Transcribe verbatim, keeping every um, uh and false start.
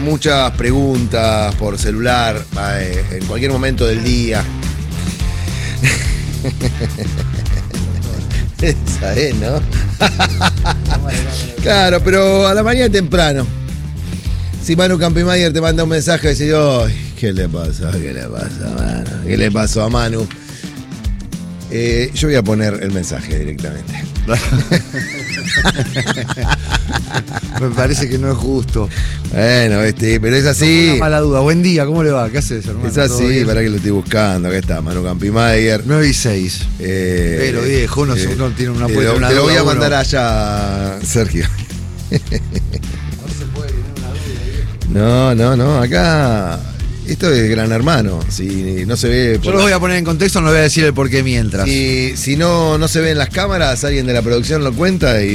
Muchas preguntas por celular eh, en cualquier momento del día. Esa es, ¿no? Claro, pero a la mañana temprano. Si Manu Campimayer te manda un mensaje y dice, ¡ay! ¿Qué le pasa? ¿Qué le pasa, Manu? ¿Qué le pasó a Manu? Eh, yo voy a poner el mensaje directamente. Me parece que no es justo. Bueno, este, pero es así. No, una mala duda. Buen día, ¿cómo le va? ¿Qué haces, hermano? Es así, para que lo estoy buscando. Acá está, Manu Campimayer. nueve y seis. Eh, pero viejo, uno, eh, uno tiene una Te puesta. lo, Una te lo voy a duda, mandar uno. allá, Sergio. No se puede tener una duda, viejo. No, no, no, acá. Esto es Gran Hermano. Si no se ve. Yo lo voy a poner en contexto, no le voy a decir el porqué mientras. Si, si no, no se ve en las cámaras, alguien de la producción lo cuenta y.